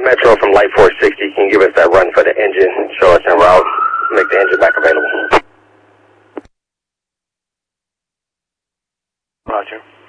Metro from Light 460, can you give us that run for the engine, show us en route, make the engine back available? Roger.